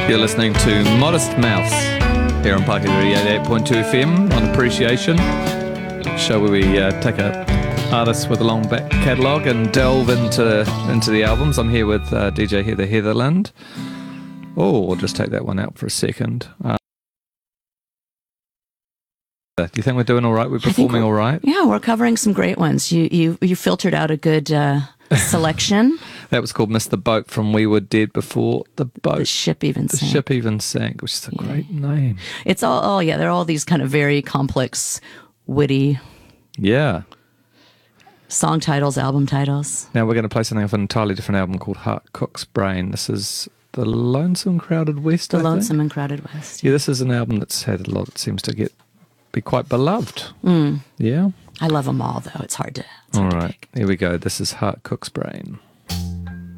You're listening to Modest Mouse here on Pakiri 88.2 FM on Appreciation, show where we take a artist with a long back catalogue and delve into the albums. I'm here with DJ Heather Heatherland. Oh, we'll just take that one out for a second. Do you think we're doing all right? We're performing all right? Yeah, we're covering some great ones. You filtered out a good selection. That was called Miss the Boat from We Were Dead Before the Boat. The Ship Even Sank. The Ship Even Sank, which is a great name. It's they're all these kind of very complex, witty song titles, album titles. Now we're going to play something off an entirely different album called Heart Cook's Brain. This is The Lonesome Crowded West, The Lonesome and Crowded West. Yeah, this is an album that's had a lot, it seems to be quite beloved. Yeah? I love them all, though. It's hard to All right, here we go. This is Heart Cook's Brain.